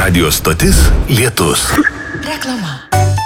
Radio stotis Lietus. Reklama.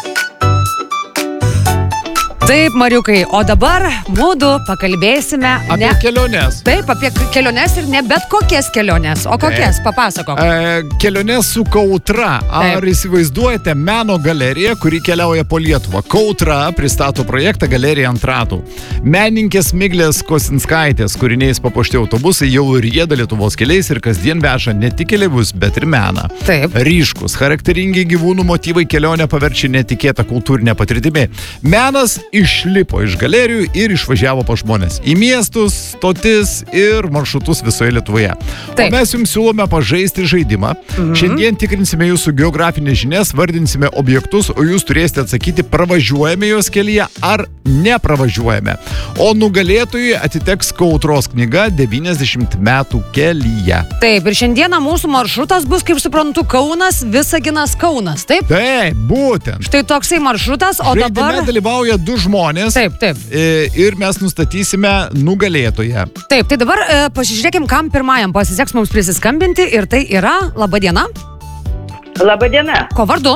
Taip, Mariukai, o dabar mūdu pakalbėsime apie keliones. Taip, apie keliones ir ne bet kokias keliones. O kokias? Papasakok. Keliones su Kautra. Ar įsivaizduojate meno galeriją, kuri keliauja po Lietuvą? Kautra pristato projektą Galerija ant ratų. Menininkės Miglės Kosinskaitės kūriniais papuošti autobusai jau rieda Lietuvos keliais ir kasdien veža ne tik keleivius, bet ir meną. Taip. Ryškus, charakteringi gyvūnų motyvai kelionę paverčia netikėtą kultūrinę patirtimį. Menas išlipo iš galerijų ir išvažiavo po žmonės į miestus, stotis ir maršrutus visoje Lietuvoje. Taip. O mes jums siūlome pažaisti žaidimą. Šiandien tikrinsime jūsų geografinės žinias, vardinsime objektus, o jūs turėsite atsakyti, pravažiuojame jos kelyje ar nepravažiuojame. O nugalėtojui atiteks Kautros knyga 90 metų kelyje. Taip, ir šiandieną mūsų maršrutas bus, kaip suprantu, Kaunas, Visaginas, Kaunas, taip? Taip, būtent. Štai toksai maršrutas, o Žaidime dabar... dalyvauja du žmonės. Taip, taip. Ir mes nustatysime nugalėtoją. Taip, tai dabar pasižiūrėkim, kam pirmajam pasiseks mums prisiskambinti ir tai yra... Labadiena. Labadiena. Ko vardu?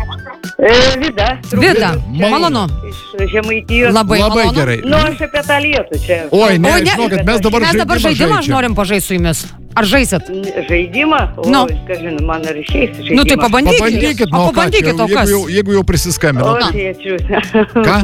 Vida. Vida, malonu. Iš Žemaitijos. Labai malonu. Gerai. Nu, aš apie tą lietų čia. Oi, ne, žinokit, mes dabar žaidimą aš norim pažaisti su jumis. Ar žaisit? Žaidimą? O, Nu. kažin, man ar išeis žaidimą. Nu tai pabandykit. Pabandykit, O pabandykit, o kas? Jeigu jau prisiskambino. O, tėčiu. Ką?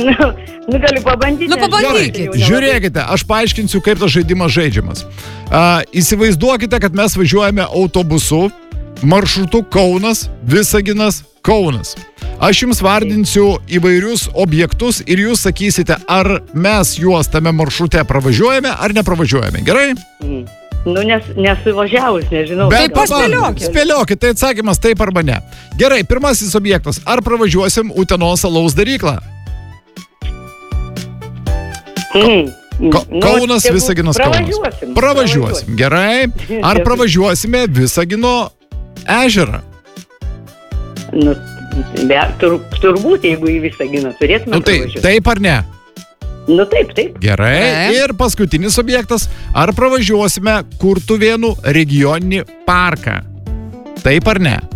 Nu, galiu pabandyti. Nu, pabandykit. Gerai, žiūrėkite, aš paaiškinsiu, kaip tas žaidimas žaidžiamas. Įsivaizduokite, kad mes važiuojame autobusu, maršrutu Kaunas, Visaginas, Kaunas. Aš jums vardinsiu įvairius objektus ir jūs sakysite, ar mes juos tame maršrute pravažiuojame ar nepravažiuojame. Gerai? Nu, nesuvažiavus, nežinau. Tai paspėliokit. Spėliokit, tai atsakymas taip arba ne. Gerai, pirmasis objektas. Ar pravažiuosim Utenos alaus daryklą? Kaunas, Visaginas, Kaunas. Pravažiuosim. Gerai. Ar pravažiuosime Visagino ežerą? Nu, turbūt, jeigu į Visaginą turėtume pravažiuoti. Taip ar ne? Nu, taip. Gerai. Ir paskutinis objektas. Ar pravažiuosime Kurtuvėnų regioninį parką? Taip ar ne?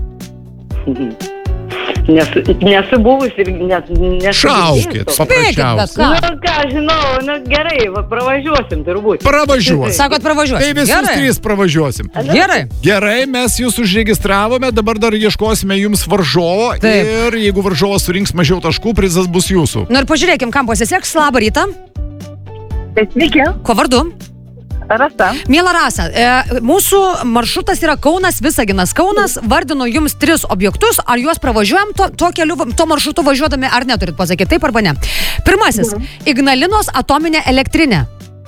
Nesu buvus ir nesu. Šaukit, paprasčiausiai. Nu, ką, žinau, gerai, pravažiuosim turbūt. Pravažiuosim. Sakot, pravažiuosim. Tai visus trys pravažiuosim. Gerai, mes jūs užregistravome, dabar dar ieškosime jums varžovo. Taip. Ir jeigu varžovas surinks mažiau taškų, prizas bus jūsų. Nu ir pažiūrėkim, kam pasiseks. Labą rytą. Sveiki. Ko vardu? Rasa. Miela Rasa, mūsų maršrutas yra Kaunas, Visaginas, Kaunas. Vardinu jums 3 objektus. Ar juos pravažiuojam to keliu, to maršrutu važiuodami, ar ne, turit pasakyti, taip arba ne. Pirmasis, Ignalinos atominė elektrinė.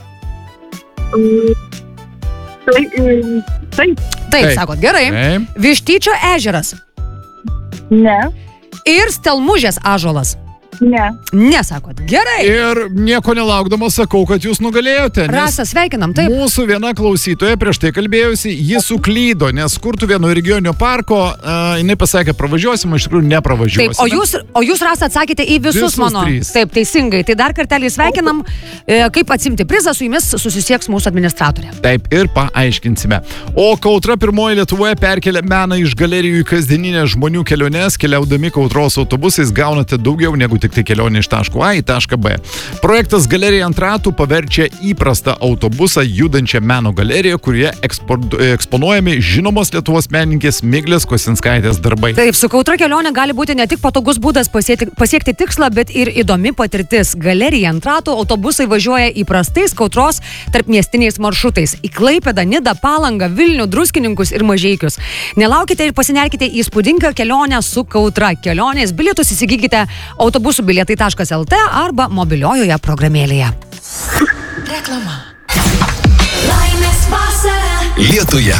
Taip, sakot, gerai. Taip. Vištyčio ežeras. Ne. Ir Stelmužės ąžuolas. Ne, sakot, gerai. Ir nieko nelaukdamas sakau, kad jūs nugalėjote. Rasa, sveikinam, taip. Mūsų viena klausytoja prieš tai kalbėjusi, ji suklydo, nes Kurtuvėnų regioninio parko, jinai pasakė, pravažiuosim, iš tikrųjų nepravažiuosim. Taip, o jūs Rasa atsakėte į visus mano. 3. Taip, teisingai. Tai dar kartelį sveikinam, kaip atsimti prizą, su jumis susisieks mūsų administratorė. Taip, ir paaiškinsime. O Kautra pirmoji Lietuvoje perkelia meną iš galerijų į kasdieninę žmonių keliones. Keliaudami Kautros autobusais gaunate daugiau negu tik tai kelionė iš taško A į tašką B. Projektas Galerija ant ratų paverčia įprastą autobusą judančią meno galeriją, kurioje eksponuojami žinomos Lietuvos menininkės Miglės Kosinskaitės darbai. Taip, su Kautra kelionė gali būti ne tik patogus būdas pasiekti tikslą, bet ir įdomi patirtis. Galerija ant ratų autobusai važiuoja įprastais Kautros tarpmiestiniais maršrutais į Klaipėdą, Nidą, Palangą, Vilnių, Druskininkus ir Mažeikius. Nelaukite ir pasinerkite į įspūdingą kelionę su Kautra. Kelionės bilietus įsigykite autobusubilietai.lt arba mobiliojoje programėlėje. Reklama. Laimės vasara. Lietuje.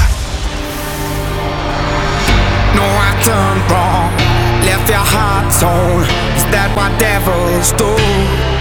No, I turned wrong, left your heart torn. Is that what devils do?